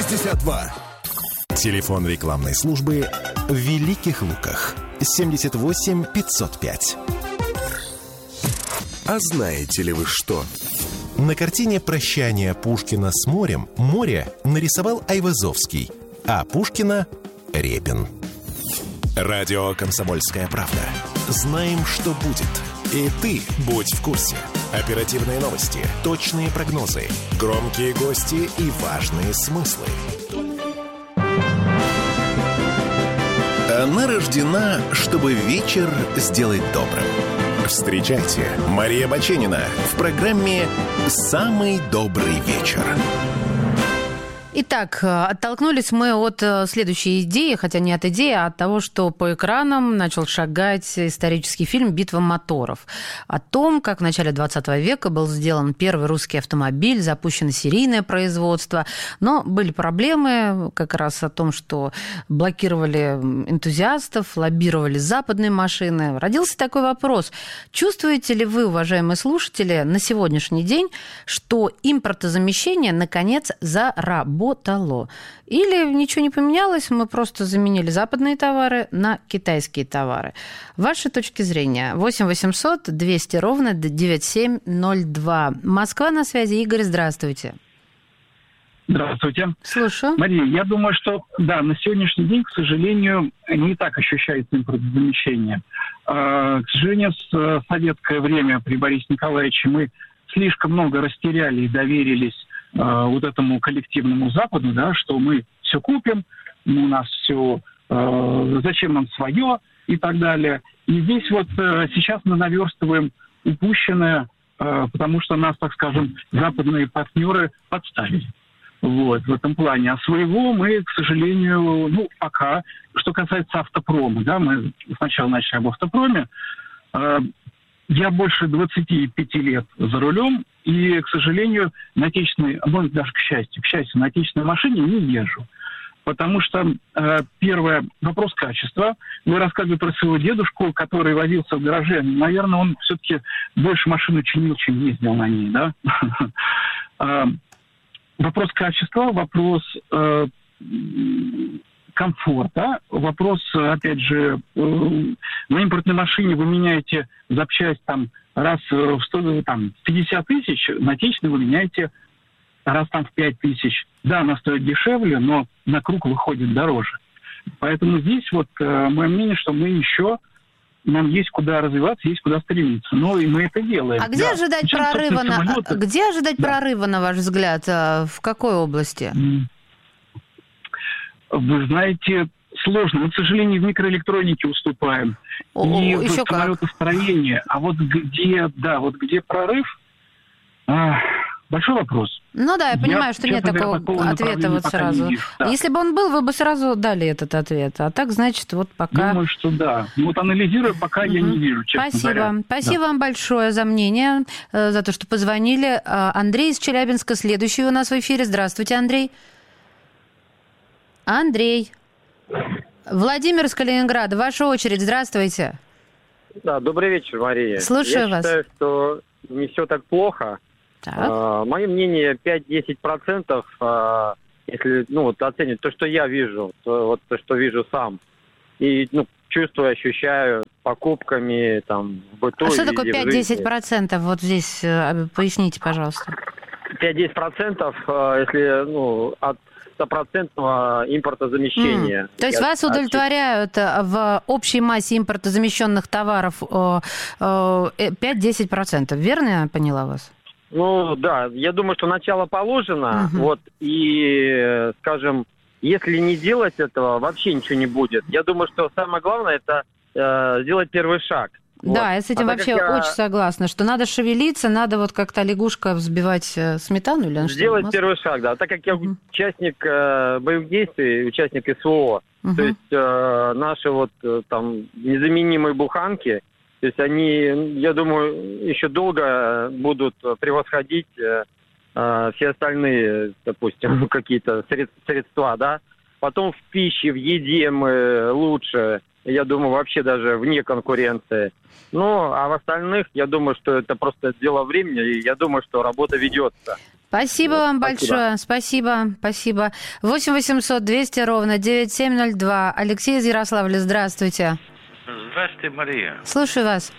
62. Телефон рекламной службы в Великих Луках. 78 505. А знаете ли вы что? На картине «Прощание» Пушкина с морем море нарисовал Айвазовский, а Пушкина — Репин. Радио «Комсомольская правда». Знаем, что будет. И ты будь в курсе. Оперативные новости, точные прогнозы, громкие гости и важные смыслы. Она рождена, чтобы вечер сделать добрым. Встречайте, Мария Баченина в программе «Самый добрый вечер». Итак, оттолкнулись мы от следующей идеи, хотя не от идеи, а от того, что по экранам начал шагать исторический фильм «Битва моторов». О том, как в начале 20 века был сделан первый русский автомобиль, запущено серийное производство. Но были проблемы как раз о том, что блокировали энтузиастов, лоббировали западные машины. Родился такой вопрос. Чувствуете ли вы, уважаемые слушатели, на сегодняшний день, что импортозамещение наконец заработало? Или ничего не поменялось, мы просто заменили западные товары на китайские товары? Ваши точки зрения. 8 800 200 ровно 9702. Москва на связи. Игорь, здравствуйте. Здравствуйте. Слушаю. Мария, я думаю, что да, на сегодняшний день, к сожалению, не так ощущается импортозамещение. К сожалению, в советское время при Борисе Николаевиче мы слишком много растеряли и доверились вот этому коллективному Западу, да, что мы все купим, у нас все, зачем нам свое и так далее. И здесь вот сейчас мы наверстываем упущенное, потому что нас, так скажем, западные партнеры подставили. Вот, в этом плане. А своего мы, к сожалению, пока, что касается автопрома, да, мы сначала начали об автопроме. Я больше 25 лет за рулем, и, к сожалению, на отечественной, даже к счастью, на отечественной машине не езжу. Потому что, первое, вопрос качества. Вы рассказывали про своего дедушку, который возился в гараже. Наверное, он все-таки больше машину чинил, чем ездил на ней, да? Вопрос качества, вопрос комфорта, вопрос, опять же, на импортной машине вы меняете запчасть раз в 50 тысяч, на отечественной вы меняете раз в 5 тысяч. Да, она стоит дешевле, но на круг выходит дороже. Поэтому здесь мое мнение, что нам есть куда развиваться, есть куда стремиться. И мы это делаем. А где ожидать прорыва, на ваш взгляд? В какой области? Вы знаете, сложно. Мы, к сожалению, в микроэлектронике уступаем. И в самолетостроении. А где прорыв? Большой вопрос. Я понимаю, что нет такого ответа сразу. Да. Если бы он был, вы бы сразу дали этот ответ. А так, значит, пока... Думаю, что да. Анализирую, пока я не вижу, честно говоря. Спасибо вам большое за мнение, за то, что позвонили. Андрей из Челябинска, следующий у нас в эфире. Здравствуйте, Андрей. Андрей. Владимир из Калининграда, ваша очередь. Здравствуйте. Да, добрый вечер, Мария. Слушаю вас. Я считаю, что не все так плохо. Мое мнение 5-10%, если оценивать то, что я вижу, то что вижу сам. И чувствую, ощущаю покупками в быту. А что такое 5-10%? Вот здесь поясните, пожалуйста. 5-10%, если от 100% импортозамещения. То есть вас удовлетворяют в общей массе импортозамещенных товаров 5-10%, верно я поняла вас? Да, я думаю, что начало положено, и, скажем, если не делать этого, вообще ничего не будет. Я думаю, что самое главное – это сделать первый шаг. Да, я с этим вообще очень согласна, что надо шевелиться, надо как-то лягушка взбивать сметану или что-то. Сделать первый шаг, да. Так как я участник боевых действий, участник СВО, то есть наши незаменимые буханки, то есть они, я думаю, еще долго будут превосходить все остальные, допустим, какие-то средства, да. Потом в пище, в еде мы лучше, я думаю, вообще даже вне конкуренции. А в остальных, я думаю, что это просто дело времени, и я думаю, что работа ведется. Спасибо вам большое. Спасибо. 8 800 200 ровно 9702. Алексей из Ярославля, здравствуйте. Здравствуйте, Мария. Слушаю вас.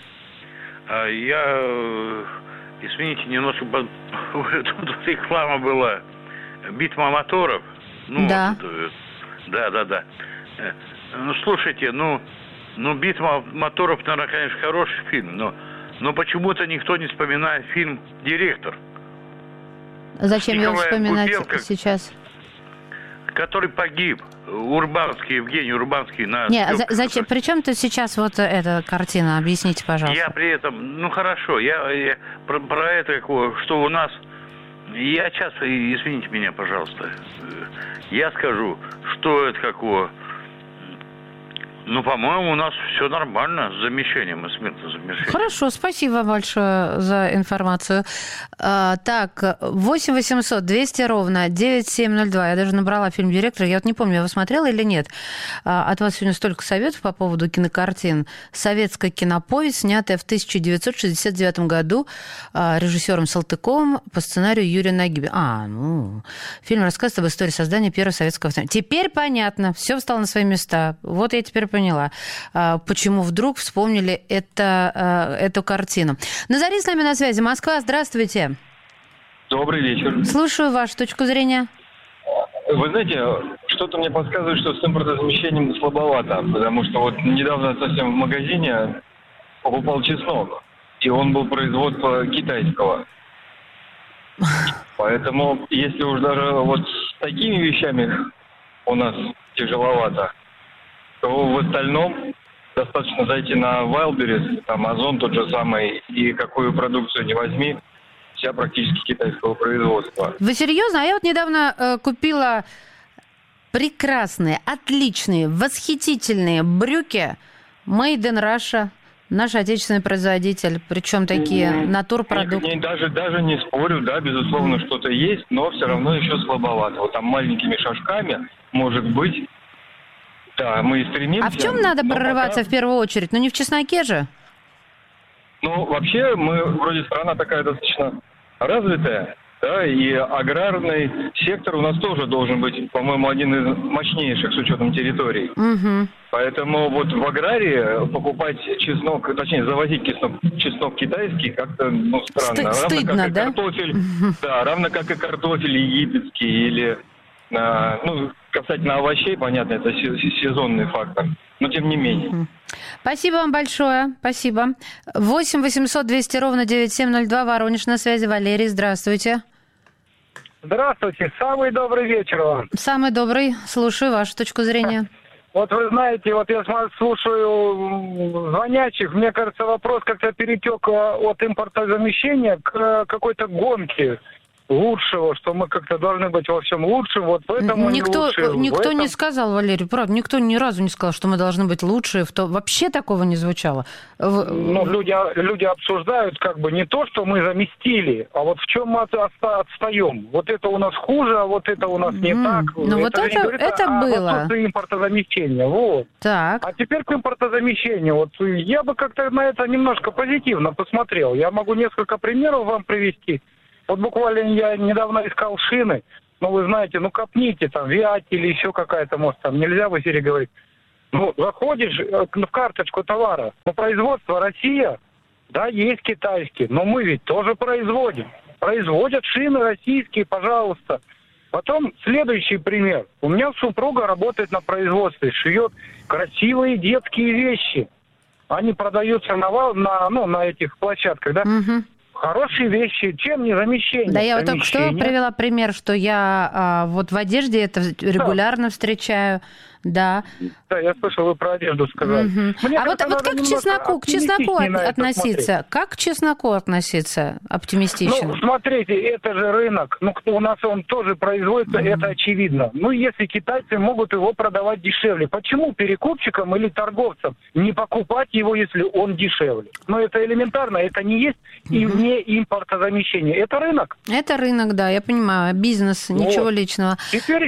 Извините, немножко тут реклама была. Битва моторов. Да. Да. Ну, слушайте, Битва моторов, наверное, конечно, хороший фильм, но почему-то никто не вспоминает фильм «Директор». Зачем его вспоминать сейчас? Который погиб. Евгений Урбанский. Зачем? При чем тут сейчас вот эта картина? Объясните, пожалуйста. Я при этом... хорошо. Я про это, что у нас... Я сейчас... Извините меня, пожалуйста. Я скажу, что это какого... по-моему, у нас все нормально с замещением и смертным замещением. Хорошо, спасибо большое за информацию. Так, 8 800 200 ровно 9702. Я даже набрала фильм «Директор». Я вот не помню, я его смотрела или нет. От вас сегодня столько советов по поводу кинокартин. Советская киноповесть, снятая в 1969 году режиссером Салтыковым по сценарию Юрия Нагиба. Фильм рассказывает об истории создания первого советского автомобиля. Теперь понятно, все встало на свои места. Вот я теперь поняла, почему вдруг вспомнили эту картину. Назари с нами на связи. Москва, здравствуйте. Добрый вечер. Слушаю вашу точку зрения. Вы знаете, что-то мне подсказывает, что с импортозамещением слабовато, потому что вот недавно совсем в магазине покупал чеснок, и он был производства китайского. Поэтому, если уж даже вот с такими вещами у нас тяжеловато, то в остальном достаточно зайти на Wildberries, Amazon тот же самый, и какую продукцию не возьми, вся практически китайского производства. Вы серьезно? А я вот недавно купила прекрасные, отличные, восхитительные брюки Made in Russia. Наш отечественный производитель, причем такие натурпродукты. Даже не спорю, да, безусловно, что-то есть, но все равно еще слабовато. Вот там маленькими шажками, может быть, да, мы и стремимся. А в чем надо прорываться в первую очередь? Не в чесноке же? Вообще, мы вроде страна такая достаточно развитая, да, и аграрный сектор у нас тоже должен быть, по-моему, один из мощнейших с учетом территорий. Угу. Поэтому вот в аграрии покупать чеснок, точнее, завозить чеснок китайский как-то, странно. Стыдно, да? Картофель, да, равно как и картофель египетский или... касательно овощей, понятно, это сезонный фактор, но тем не менее. Спасибо вам большое, спасибо. 8 800 200 ровно 9702, Воронеж на связи. Валерий, здравствуйте. Здравствуйте, самый добрый вечер вам. Самый добрый, слушаю вашу точку зрения. Вот вы знаете, вот я слушаю звонящих, мне кажется, вопрос как-то перетек от импортозамещения к какой-то гонке лучшего, что мы как-то должны быть во всем лучшим, вот поэтому никто не сказал, Валерий, правда, никто ни разу не сказал, что мы должны быть лучшие, вообще такого не звучало. Люди обсуждают не то, что мы заместили, а вот в чем мы отстаем. Вот это у нас хуже, а вот это у нас не так. Это было. Вот импортозамещение, вот. Так. А теперь к импортозамещению. Вот я бы как-то на это немножко позитивно посмотрел. Я могу несколько примеров вам привести. Вот буквально я недавно искал шины, вы знаете, копните, Виати или еще какая-то, может, нельзя в эфире говорить. Заходишь в карточку товара, производство Россия, да, есть китайские, но мы ведь тоже производим. Производят шины российские, пожалуйста. Потом следующий пример. У меня супруга работает на производстве, шьет красивые детские вещи. Они продаются на этих площадках, да. Угу. Хорошие вещи, чем не замещение? Да, я вот только что привела пример, что я вот в одежде это регулярно встречаю. Да. Да, я слышал, вы про одежду сказали. Угу. А вот как к чесноку относиться? Как к чесноку относиться оптимистично? Смотрите, это же рынок. У нас он тоже производится, это очевидно. Если китайцы могут его продавать дешевле, почему перекупщикам или торговцам не покупать его, если он дешевле? Это элементарно, это не есть и вне импортозамещения. Это рынок. Это рынок, да, я понимаю. Бизнес, ничего личного. Теперь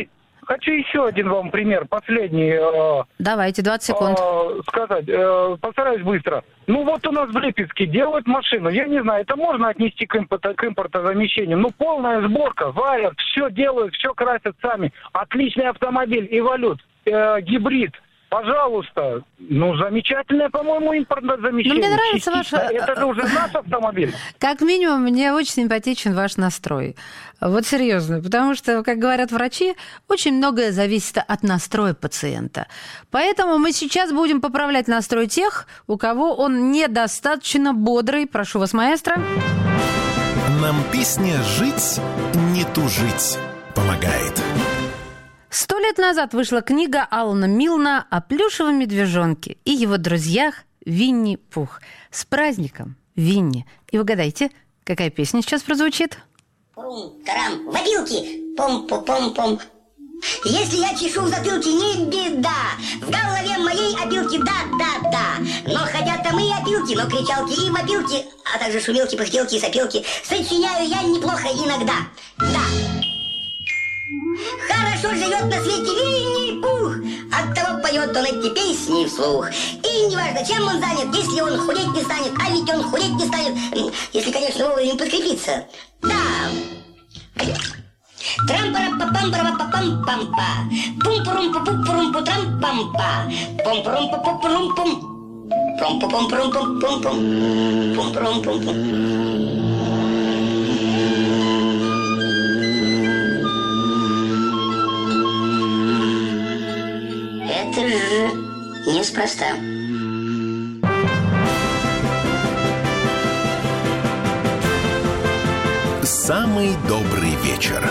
Хочу еще один вам пример, последний. Давайте, 20 секунд. Сказать, постараюсь быстро. Ну вот у нас в Липецке делают машину, я не знаю, это можно отнести к импортозамещению. Ну полная сборка, варят, все делают, все красят сами. Отличный автомобиль, Эволют, гибрид. Пожалуйста. Ну, замечательное, по-моему, импортозамещение. Но мне нравится ваш... Это же уже наш автомобиль. Как минимум, мне очень симпатичен ваш настрой. Вот серьезно. Потому что, как говорят врачи, очень многое зависит от настроя пациента. Поэтому мы сейчас будем поправлять настрой тех, у кого он недостаточно бодрый. Прошу вас, маэстро. Нам песня «Жить, не тужить» помогает. 100 лет назад вышла книга Алана Милна о плюшевом медвежонке и его друзьях Винни-Пух. С праздником, Винни! И угадайте, какая песня сейчас прозвучит? Пум-тарам, в опилки, пом-пом-пом-пом. Если я чешу в затылке, не беда. В голове моей опилки, да-да-да. Но хотя там и опилки, но кричалки и вопилки, а также шумелки, пыхтелки и сопелки сочиняю я неплохо иногда. Да. Хорошо живет на свете Винни-Пух, оттого поет он эти песни вслух. И неважно, чем он занят, если он худеть не станет, а ведь он худеть не станет, если, конечно, вовремя подкрепиться. Да. Трам-пара-па-пам-пара-па-пам-пам-па. Пум-пурум-пу-пу-пурум-пу-трам-пам-па. Пум-пурум-пу-пу-пурум-пум. Пум-пум-пум-пум-пум-пум. Пум-пурум-пум-пум. Это же неспроста. Самый добрый вечер.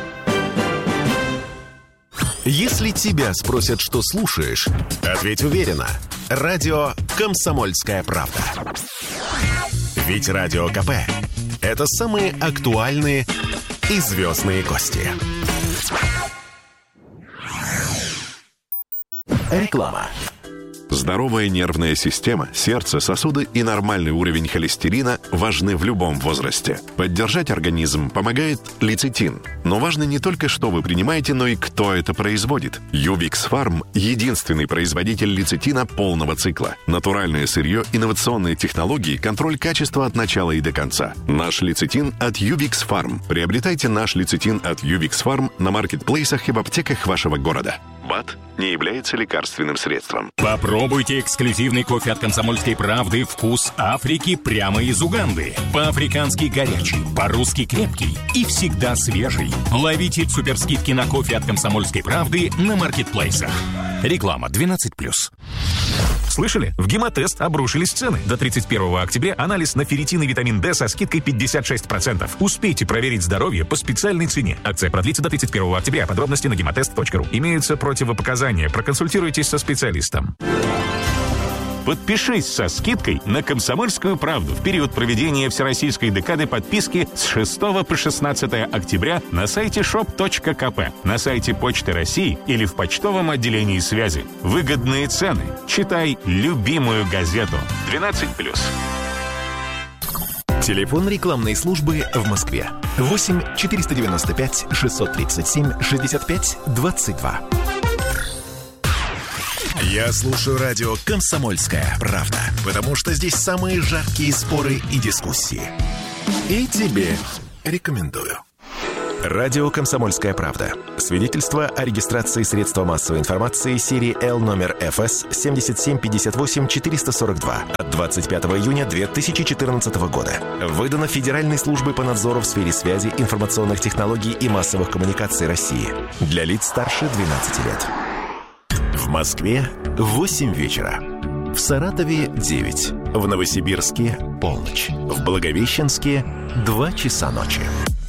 Если тебя спросят, что слушаешь, ответь уверенно. Радио «Комсомольская правда». Ведь Радио КП – это самые актуальные и звездные гости. Реклама. Здоровая нервная система, сердце, сосуды и нормальный уровень холестерина важны в любом возрасте. Поддержать организм помогает лецитин. Но важно не только, что вы принимаете, но и кто это производит. Ювикс Фарм – единственный производитель лецитина полного цикла. Натуральное сырье, инновационные технологии, контроль качества от начала и до конца. Наш лецитин от Ювикс Фарм. Приобретайте наш лецитин от Ювикс Фарм на маркетплейсах и в аптеках вашего города. БАД не является лекарственным средством. Попробуйте эксклюзивный кофе от «Комсомольской правды» «Вкус Африки» прямо из Уганды. По-африкански горячий, по-русски крепкий и всегда свежий. Ловите суперскидки на кофе от «Комсомольской правды» на маркетплейсах. Реклама 12+. Слышали? В Гемотест обрушились цены. До 31 октября анализ на ферритин и витамин D со скидкой 56%. Успейте проверить здоровье по специальной цене. Акция продлится до 31 октября. Подробности на гемотест.ру. Имеются противопоказания. Проконсультируйтесь со специалистом. Подпишись со скидкой на «Комсомольскую правду» в период проведения Всероссийской декады подписки с 6 по 16 октября на сайте shop.kp, на сайте Почты России или в почтовом отделении связи. Выгодные цены. Читай любимую газету. 12+. Телефон рекламной службы в Москве. 8 495 637 65 22. Я слушаю радио «Комсомольская правда», потому что здесь самые жаркие споры и дискуссии. И тебе рекомендую. Радио «Комсомольская правда». Свидетельство о регистрации средства массовой информации серии L номер ФС 7758-442 от 25 июня 2014 года. Выдано Федеральной службой по надзору в сфере связи, информационных технологий и массовых коммуникаций России. Для лиц старше 12 лет. В Москве 8 вечера. В Саратове 9. В Новосибирске полночь. В Благовещенске 2 часа ночи.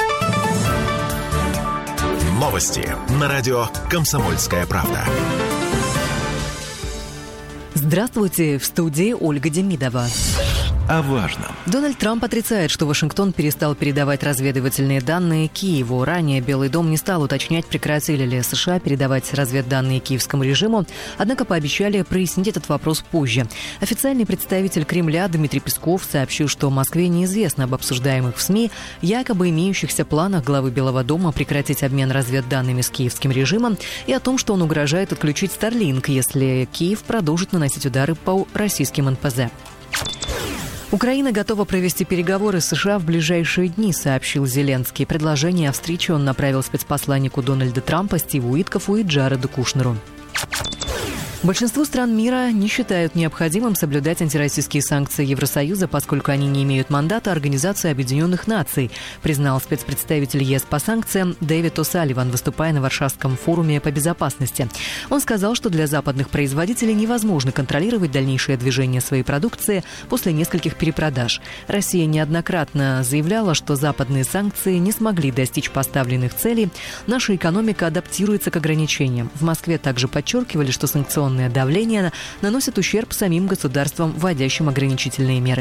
Новости на радио «Комсомольская правда». Здравствуйте, в студии Ольга Демидова. о важном. Дональд Трамп отрицает, что Вашингтон перестал передавать разведывательные данные Киеву. Ранее Белый дом не стал уточнять, прекратили ли США передавать разведданные киевскому режиму, однако пообещали прояснить этот вопрос позже. Официальный представитель Кремля Дмитрий Песков сообщил, что Москве неизвестно об обсуждаемых в СМИ якобы имеющихся планах главы Белого дома прекратить обмен разведданными с киевским режимом и о том, что он угрожает отключить Starlink, если Киев продолжит наносить удары по российским НПЗ. Украина готова провести переговоры с США в ближайшие дни, сообщил Зеленский. Предложение о встрече он направил спецпосланнику Дональда Трампа Стиву Уиткофу и Джареду Кушнеру. Большинство стран мира не считают необходимым соблюдать антироссийские санкции Евросоюза, поскольку они не имеют мандата Организации Объединенных Наций, признал спецпредставитель ЕС по санкциям Дэвид О'Салливан, выступая на Варшавском форуме по безопасности. Он сказал, что для западных производителей невозможно контролировать дальнейшее движение своей продукции после нескольких перепродаж. Россия неоднократно заявляла, что западные санкции не смогли достичь поставленных целей. Наша экономика адаптируется к ограничениям. В Москве также подчеркивали, что санкционные давление наносит ущерб самим государствам, вводящим ограничительные меры.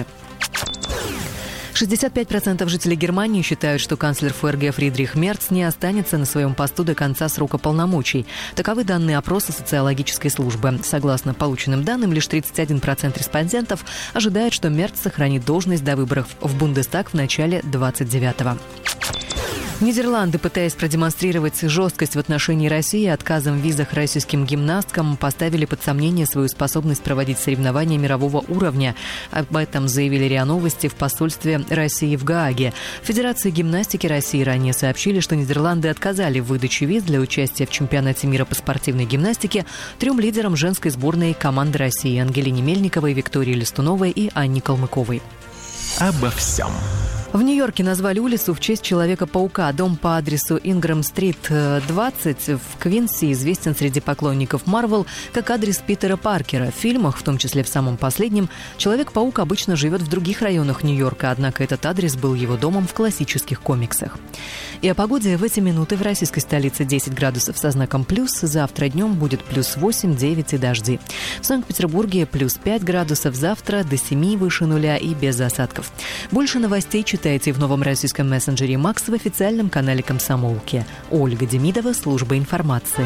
65% жителей Германии считают, что канцлер ФРГ Фридрих Мерц не останется на своем посту до конца срока полномочий. Таковы данные опроса социологической службы. Согласно полученным данным, лишь 31% респондентов ожидают, что Мерц сохранит должность до выборов в Бундестаг в начале 29-го. Нидерланды, пытаясь продемонстрировать жесткость в отношении России, отказом в визах российским гимнасткам поставили под сомнение свою способность проводить соревнования мирового уровня. Об этом заявили РИА Новости в посольстве России в Гааге. В Федерации гимнастики России ранее сообщили, что Нидерланды отказали в выдаче виз для участия в чемпионате мира по спортивной гимнастике 3 лидерам женской сборной команды России: Ангелине Мельниковой, Виктории Листуновой и Анне Калмыковой. Обо всем. В Нью-Йорке назвали улицу в честь Человека-паука. Дом по адресу Ингрэм-стрит, 20 в Квинси известен среди поклонников Марвел как адрес Питера Паркера. В фильмах, в том числе в самом последнем, Человек-паук обычно живет в других районах Нью-Йорка, однако этот адрес был его домом в классических комиксах. И о погоде в эти минуты в российской столице 10 градусов со знаком плюс. Завтра днем будет плюс 8, 9 и дожди. В Санкт-Петербурге плюс 5 градусов, завтра до 7 выше нуля и без осадков. Больше новостей читайте в новом российском мессенджере «Макс» в официальном канале «Комсомолки». Ольга Демидова, служба информации.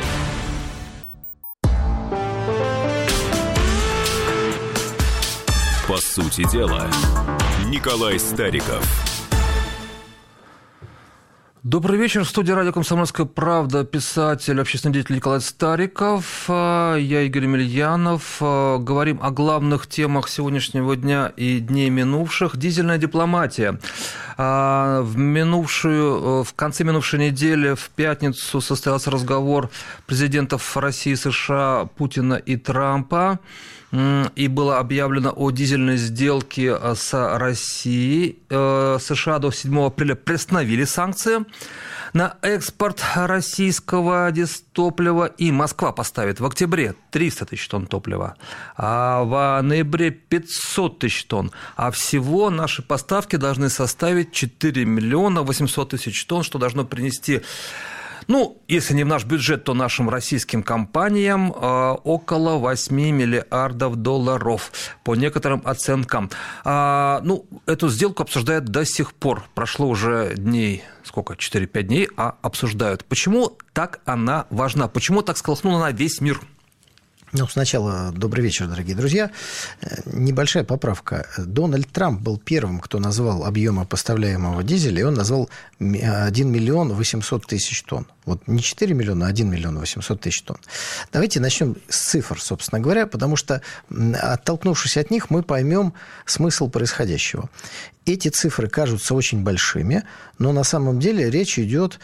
По сути дела, Николай Стариков. Добрый вечер. В студии радио «Комсомольская правда» писатель, общественный деятель Николай Стариков. Я Игорь Емельянов. Говорим о главных темах сегодняшнего дня и дней минувших. Дизельная дипломатия. В конце минувшей недели, в пятницу, состоялся разговор президентов России, США, Путина и Трампа. И было объявлено о дизельной сделке с Россией. США до 7 апреля приостановили санкции на экспорт российского дизтоплива, и Москва поставит в октябре 300 тысяч тонн топлива, а в ноябре 500 тысяч тонн. А всего наши поставки должны составить 4 миллиона 800 тысяч тонн, что должно принести... если не в наш бюджет, то нашим российским компаниям около 8 миллиардов долларов, по некоторым оценкам. Эту сделку обсуждают до сих пор. Прошло уже дней, 4-5 дней, а обсуждают. Почему так она важна? Почему так сколыхнула на весь мир? Сначала добрый вечер, дорогие друзья. Небольшая поправка. Дональд Трамп был первым, кто назвал объемы поставляемого дизеля, и он назвал 1 миллион 800 тысяч тонн. Не 4 миллиона, а 1 миллион 800 тысяч тонн. Давайте начнем с цифр, собственно говоря, потому что, оттолкнувшись от них, мы поймем смысл происходящего. Эти цифры кажутся очень большими, но на самом деле речь идет,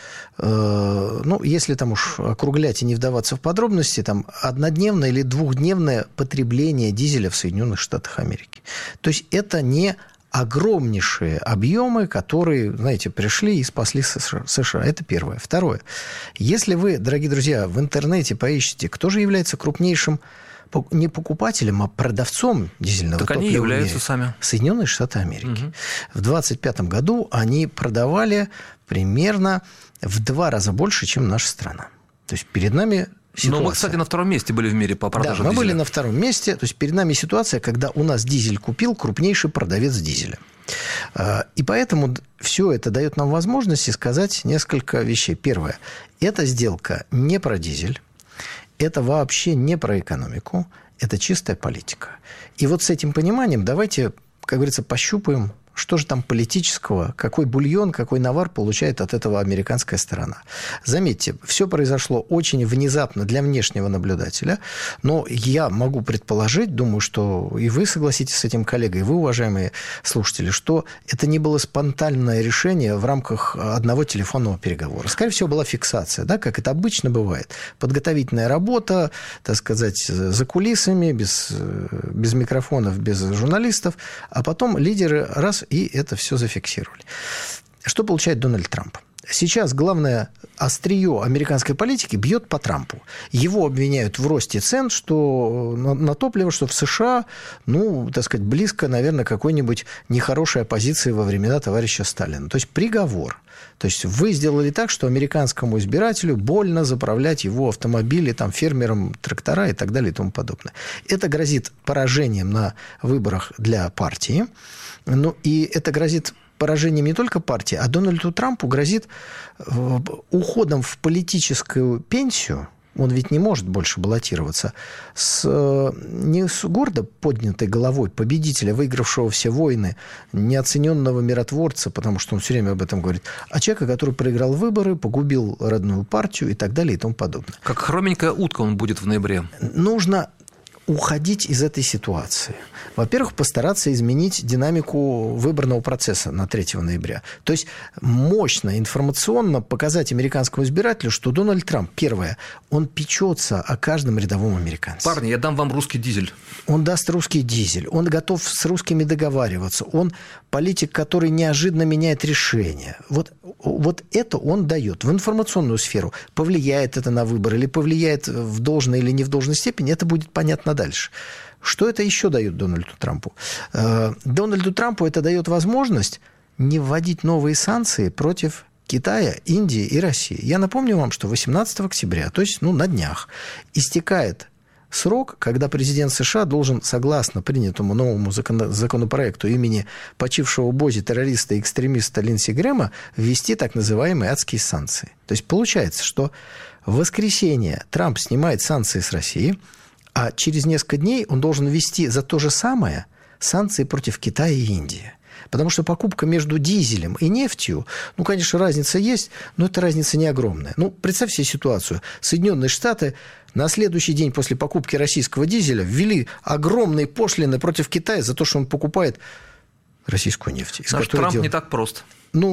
если там уж округлять и не вдаваться в подробности, там однодневное или двухдневное потребление дизеля в Соединенных Штатах Америки. То есть это не огромнейшие объемы, которые, пришли и спасли США. Это первое. Второе. Если вы, дорогие друзья, в интернете поищите, кто же является крупнейшим не покупателем, а продавцом дизельного топлива. Так они являются сами. Соединенные Штаты Америки. Угу. В 2025 году они продавали примерно в 2 раза больше, чем наша страна. То есть перед нами ситуация. Но мы, кстати, на втором месте были в мире по продаже дизеля. Да, мы были на втором месте. То есть перед нами ситуация, когда у нас дизель купил крупнейший продавец дизеля. И поэтому все это дает нам возможность сказать несколько вещей. Первое. Эта сделка не про дизель. Это вообще не про экономику. Это чистая политика. И вот с этим пониманием давайте, как говорится, пощупаем, что же там политического, какой бульон, какой навар получает от этого американская сторона. Заметьте, все произошло очень внезапно для внешнего наблюдателя, но я могу предположить, думаю, что и вы согласитесь с этим, коллега, и вы, уважаемые слушатели, что это не было спонтанное решение в рамках одного телефонного переговора. Скорее всего, была фиксация, да, как это обычно бывает. Подготовительная работа, так сказать, за кулисами, без микрофонов, без журналистов, а потом лидеры раз и это все зафиксировали. Что получает Дональд Трамп? Сейчас главное острие американской политики бьет по Трампу. Его обвиняют в росте цен, что на топливо, что в США, ну, так сказать, близко, наверное, какой-нибудь нехорошей оппозиции во времена товарища Сталина. То есть приговор. То есть вы сделали так, что американскому избирателю больно заправлять его автомобили, там, фермерам трактора и так далее и тому подобное. Это грозит поражением на выборах для партии. Ну, и это грозит поражением не только партии, а Дональду Трампу грозит уходом в политическую пенсию. Он ведь не может больше баллотироваться. Не с гордо поднятой головой победителя, выигравшего все войны, неоцененного миротворца, потому что он все время об этом говорит, а человека, который проиграл выборы, погубил родную партию и так далее и тому подобное. Как хроменькая утка он будет в ноябре. Нужно уходить из этой ситуации. Во-первых, постараться изменить динамику выборного процесса на 3 ноября. То есть мощно, информационно показать американскому избирателю, что Дональд Трамп, первое, он печется о каждом рядовом американце. Парни, я дам вам русский дизель. Он даст русский дизель. Он готов с русскими договариваться. Он политик, который неожиданно меняет решения. Вот это он дает в информационную сферу. Повлияет это на выборы или повлияет в должной или не в должной степени, это будет понятно дальше. Что это еще дает Дональду Трампу? Дональду Трампу это дает возможность не вводить новые санкции против Китая, Индии и России. Я напомню вам, что 18 октября, то есть на днях, истекает срок, когда президент США должен, согласно принятому новому законопроекту имени почившего Бози террориста и экстремиста Линдси Грэма, ввести так называемые адские санкции. То есть получается, что в воскресенье Трамп снимает санкции с России, а через несколько дней он должен ввести за то же самое санкции против Китая и Индии. Потому что покупка между дизелем и нефтью, конечно, разница есть, но эта разница не огромная. Представьте себе ситуацию. Соединенные Штаты на следующий день после покупки российского дизеля ввели огромные пошлины против Китая за то, что он покупает российскую нефть. Наш Трамп не так прост.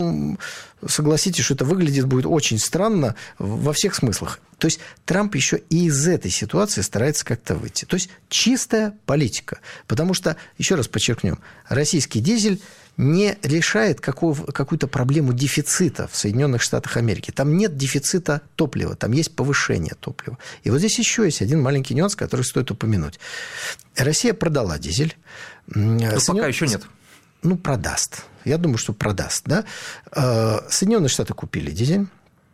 Согласитесь, что это выглядит будет очень странно во всех смыслах. То есть Трамп еще и из этой ситуации старается как-то выйти. То есть чистая политика. Потому что, еще раз подчеркнем, российский дизель не решает какую-то проблему дефицита в Соединенных Штатах Америки. Там нет дефицита топлива, там есть повышение топлива. И вот здесь еще есть один маленький нюанс, который стоит упомянуть. Россия продала дизель. Пока еще нет. Продаст. Я думаю, что продаст. Да? Соединенные Штаты купили дизель.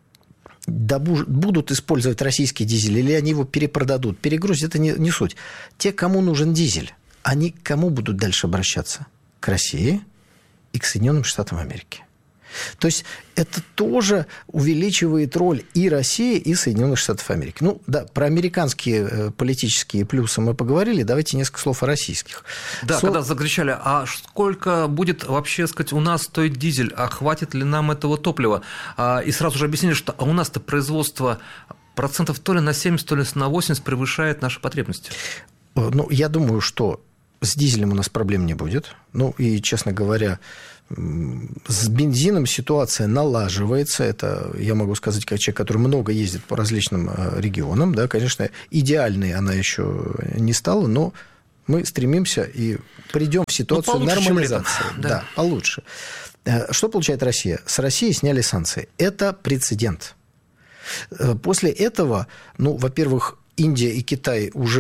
Будут использовать российский дизель, или они его перепродадут, перегрузят, это не суть. Те, кому нужен дизель, они к кому будут дальше обращаться? К России и к Соединенным Штатам Америки. То есть это тоже увеличивает роль и России, и Соединенных Штатов Америки. Про американские политические плюсы мы поговорили, давайте несколько слов о российских. Да, когда закричали, а сколько будет вообще, у нас стоить дизель, а хватит ли нам этого топлива? И сразу же объяснили, что у нас-то производство процентов то ли на 70, то ли на 80 превышает наши потребности. Я думаю, что с дизелем у нас проблем не будет. И, честно говоря, с бензином ситуация налаживается. Это я могу сказать как человек, который много ездит по различным регионам. Да, конечно, идеальной она еще не стала, но мы стремимся и придем в ситуацию нормализации. Да, получше. Что получает Россия? С России сняли санкции. Это прецедент. После этого, во-первых, Индия и Китай уже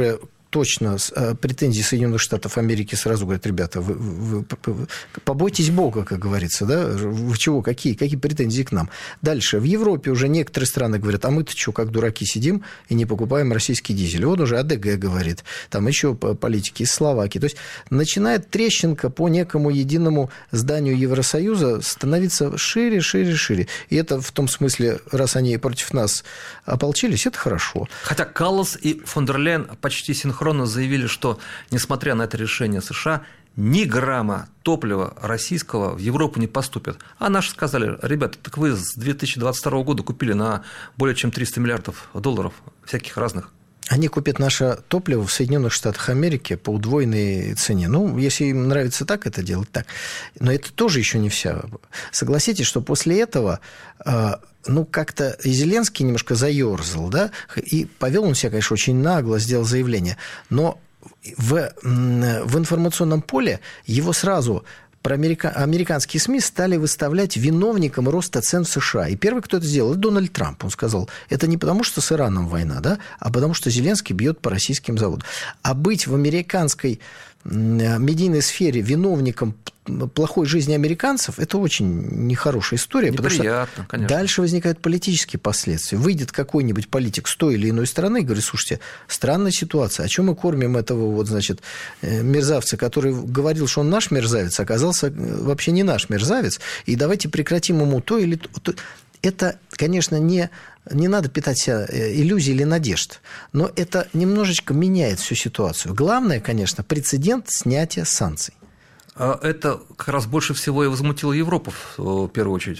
точно претензии Соединенных Штатов Америки сразу говорят: ребята, вы побойтесь Бога, как говорится, да? Вы чего, какие претензии к нам? Дальше. В Европе уже некоторые страны говорят: а мы-то что, как дураки сидим и не покупаем российский дизель? Вот уже АДГ говорит, там еще политики из Словакии. То есть начинает трещинка по некому единому зданию Евросоюза становиться шире. И это в том смысле, раз они против нас ополчились, это хорошо. Хотя Каллас и фон дер Ляйен почти синхронно заявили, что, несмотря на это решение США, ни грамма топлива российского в Европу не поступит. А наши сказали: ребята, так вы с 2022 года купили на более чем $300 миллиардов всяких разных. Они купят наше топливо в Соединенных Штатах Америки по удвоенной цене. Ну, если им нравится так это делать, так. Но это тоже еще не вся. Согласитесь, что после этого, как-то и Зеленский немножко заерзал, да, и повел он себя, конечно, очень нагло, сделал заявление. Но в информационном поле его сразу... Американские СМИ стали выставлять виновником роста цен в США. И первый, кто это сделал, это Дональд Трамп. Он сказал: это не потому, что с Ираном война, да, а потому, что Зеленский бьет по российским заводам. А быть в американской медийной сфере виновником плохой жизни американцев – это очень нехорошая история. Неприятно, потому что конечно. Дальше возникают политические последствия. Выйдет какой-нибудь политик с той или иной стороны и говорит: слушайте, странная ситуация, а чем мы кормим этого мерзавца, который говорил, что он наш мерзавец, оказался вообще не наш мерзавец, и давайте прекратим ему то или то. Это, конечно, не надо питать себя иллюзий или надежд, но это немножечко меняет всю ситуацию. Главное, конечно, прецедент снятия санкций. Это как раз больше всего и возмутило Европу в первую очередь.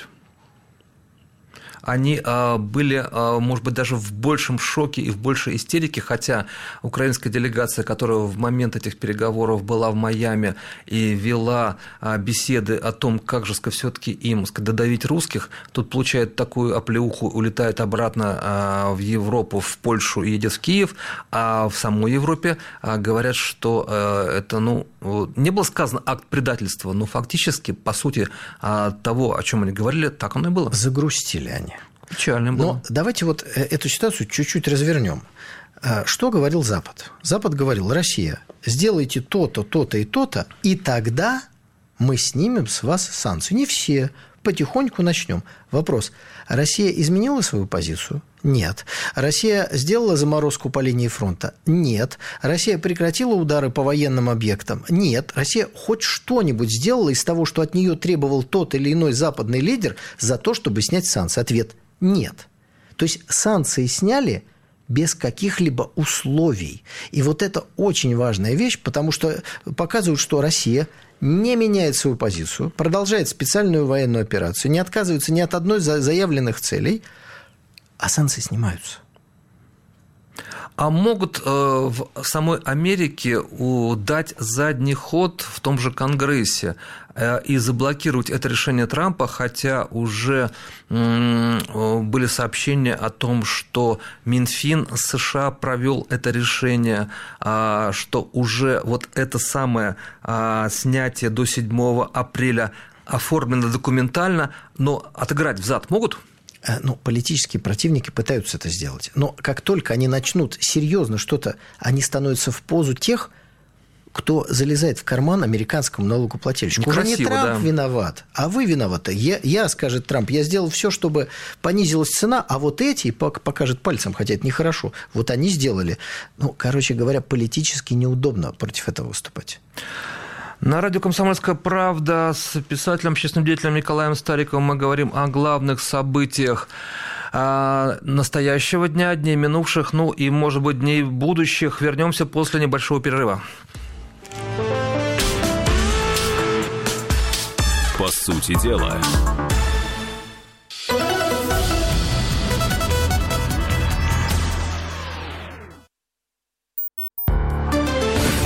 Они были, может быть, даже в большем шоке и в большей истерике, хотя украинская делегация, которая в момент этих переговоров была в Майами и вела беседы о том, как же все-таки им додавить русских, тут получает такую оплеуху, улетает обратно в Европу, в Польшу и едет в Киев, а в самой Европе говорят, что это, не было сказано акт предательства, но фактически, по сути, того, о чем они говорили, так оно и было. Загрустили они. Печально было. Но давайте эту ситуацию чуть-чуть развернем. Что говорил Запад? Запад говорил: Россия, сделайте то-то, то-то и то-то, и тогда мы снимем с вас санкции. Не все, потихоньку начнем. Вопрос: Россия изменила свою позицию? Нет. Россия сделала заморозку по линии фронта? Нет. Россия прекратила удары по военным объектам? Нет. Россия хоть что-нибудь сделала из того, что от нее требовал тот или иной западный лидер, за то, чтобы снять санкции? Ответ – нет. То есть санкции сняли без каких-либо условий. И вот это очень важная вещь, потому что показывают, что Россия не меняет свою позицию, продолжает специальную военную операцию, не отказывается ни от одной из заявленных целей, а санкции снимаются. А могут в самой Америке дать задний ход в том же Конгрессе и заблокировать это решение Трампа, хотя уже были сообщения о том, что Минфин США провел это решение, что уже вот это самое снятие до 7 апреля оформлено документально, но отыграть взад могут? Политические противники пытаются это сделать. Но как только они начнут серьезно что-то, они становятся в позу тех, кто залезает в карман американскому налогоплательщику. Уже не Трамп виноват, а вы виноваты. Я, скажет Трамп, я сделал все, чтобы понизилась цена, а вот эти, покажет пальцем, хотя это нехорошо, вот они сделали. Короче говоря, политически неудобно против этого выступать. На радио «Комсомольская правда» с писателем, общественным деятелем Николаем Стариковым мы говорим о главных событиях настоящего дня, дней минувших, и, может быть, дней будущих. Вернемся после небольшого перерыва. По сути дела.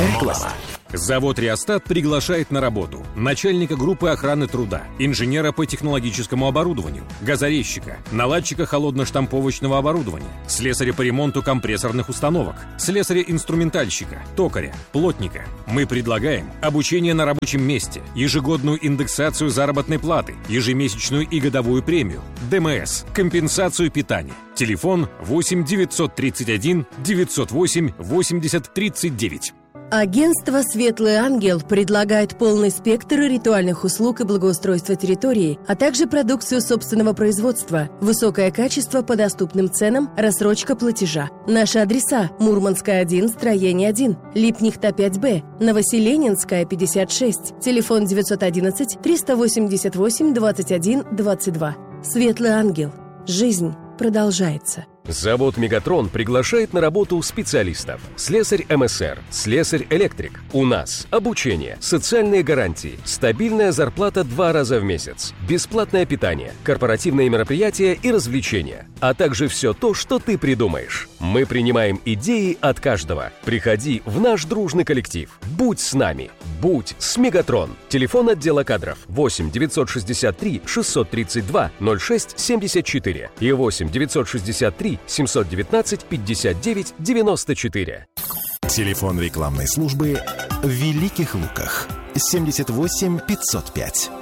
Реклама. Завод «Реостат» приглашает на работу начальника группы охраны труда, инженера по технологическому оборудованию, газорезчика, наладчика холодно-штамповочного оборудования, слесаря по ремонту компрессорных установок, слесаря-инструментальщика, токаря, плотника. Мы предлагаем обучение на рабочем месте, ежегодную индексацию заработной платы, ежемесячную и годовую премию, ДМС, компенсацию питания. Телефон 8 931 908 80 39. Агентство «Светлый ангел» предлагает полный спектр ритуальных услуг и благоустройства территории, а также продукцию собственного производства, высокое качество по доступным ценам, рассрочка платежа. Наши адреса: Мурманская, 1, строение 1, Липнихта, 5Б, Новоселенинская, 56, телефон 911 388 21 22. «Светлый ангел». Жизнь продолжается. Завод «Мегатрон» приглашает на работу специалистов. Слесарь МСР, слесарь-электрик. У нас обучение, социальные гарантии, стабильная зарплата 2 раза в месяц, бесплатное питание, корпоративные мероприятия и развлечения, а также все то, что ты придумаешь. Мы принимаем идеи от каждого. Приходи в наш дружный коллектив. Будь с нами. Будь с «Мегатрон». Телефон отдела кадров 8 963 632 06 74 и 8 963 719 59 94. Телефон рекламной службы в Великих Луках 78 505.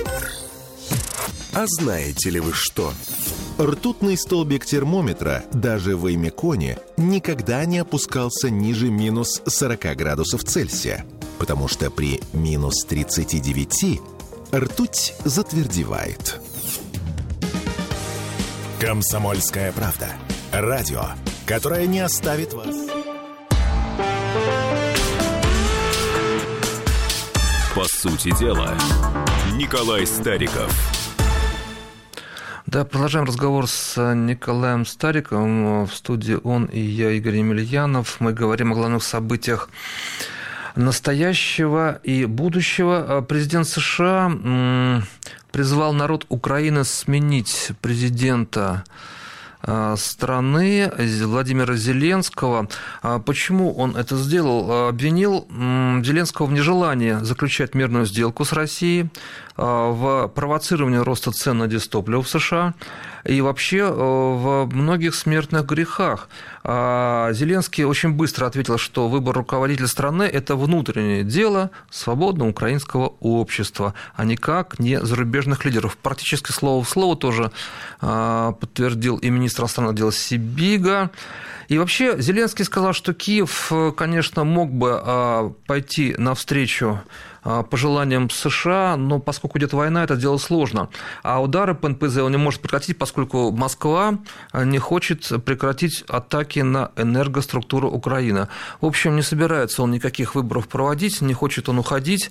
А знаете ли вы что? Ртутный столбик термометра даже в Эймеконе никогда не опускался ниже минус 40 градусов Цельсия, потому что при минус 39 ртуть затвердевает. «Комсомольская правда». Радио, которое не оставит вас. По сути дела, Николай Стариков. Да, продолжаем разговор с Николаем Стариковым. В студии он и я, Игорь Емельянов. Мы говорим о главных событиях настоящего и будущего. Президент США призвал народ Украины сменить президента страны Владимира Зеленского. Почему он это сделал? Обвинил Зеленского в нежелании заключать мирную сделку с Россией, в провоцировании роста цен на дизтопливо в США и вообще в многих смертных грехах. Зеленский очень быстро ответил, что выбор руководителя страны – это внутреннее дело свободного украинского общества, а никак не зарубежных лидеров. Практически слово в слово тоже подтвердил и министр иностранных дел Сибига. И вообще Зеленский сказал, что Киев, конечно, мог бы пойти навстречу пожеланиям США, но поскольку идет война, это дело сложно. А удары по НПЗ он не может прекратить, поскольку Москва не хочет прекратить атаки на энергоструктуру Украины. В общем, не собирается он никаких выборов проводить, не хочет он уходить,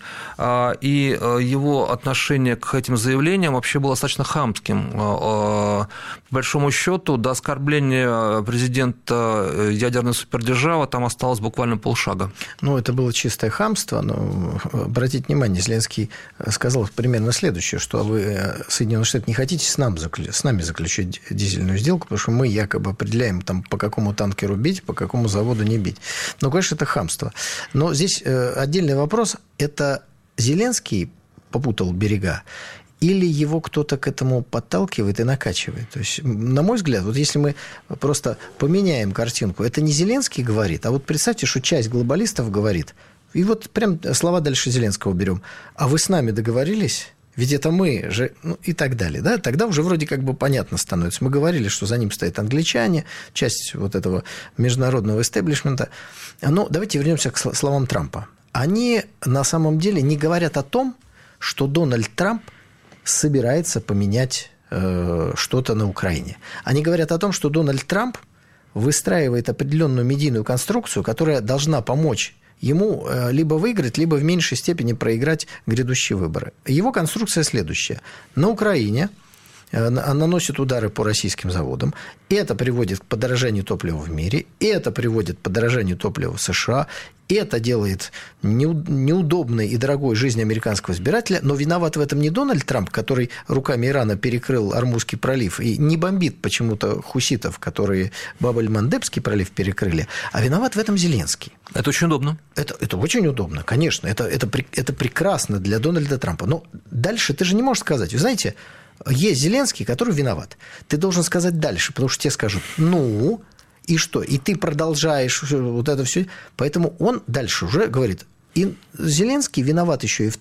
и его отношение к этим заявлениям вообще было достаточно хамским. По большому счету, до оскорбления президента ядерной супердержавы там осталось буквально полшага. Ну, это было чистое хамство, но обратите внимание, Зеленский сказал примерно следующее, что вы, Соединенные Штаты, не хотите с нами заключить дизельную сделку, потому что мы якобы определяем, там, по какому танкеру бить, по какому заводу не бить. Ну, конечно, это хамство. Но здесь отдельный вопрос. Это Зеленский попутал берега, или его кто-то к этому подталкивает и накачивает? То есть, на мой взгляд, вот если мы просто поменяем картинку, это не Зеленский говорит, а вот представьте, что часть глобалистов говорит. И вот прям слова дальше Зеленского берем. А вы с нами договорились? Ведь это мы же... Ну, и так далее. Да? Тогда уже вроде как бы понятно становится. Мы говорили, что за ним стоят англичане, часть вот этого международного истеблишмента. Но давайте вернемся к словам Трампа. Они на самом деле не говорят о том, что Дональд Трамп собирается поменять что-то на Украине. Они говорят о том, что Дональд Трамп выстраивает определенную медийную конструкцию, которая должна помочь ему либо выиграть, либо в меньшей степени проиграть грядущие выборы. Его конструкция следующая. На Украине наносит удары по российским заводам. Это приводит к подорожанию топлива в мире, это приводит к подорожанию топлива в США, это делает неудобной и дорогой жизнь американского избирателя, но виноват в этом не Дональд Трамп, который руками Ирана перекрыл Ормузский пролив и не бомбит почему-то хуситов, которые Баб-эль-Мандебский пролив перекрыли, а виноват в этом Зеленский. Это очень удобно. Это очень удобно, конечно. Это прекрасно для Дональда Трампа. Но дальше ты же не можешь сказать. Вы знаете, есть Зеленский, который виноват. Ты должен сказать дальше, потому что тебе скажут, ну... И что? И ты продолжаешь вот это все. Поэтому он дальше уже говорит, и Зеленский виноват еще и в